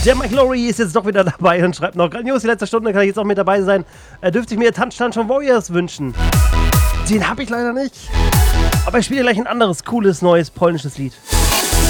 Der Mike Lowry ist jetzt doch wieder dabei und schreibt noch, grandios, die letzte Stunde kann ich jetzt auch mit dabei sein. Dürfte ich mir Tanzstand von Warriors wünschen. Den habe ich leider nicht. Aber ich spiele gleich ein anderes, cooles, neues polnisches Lied.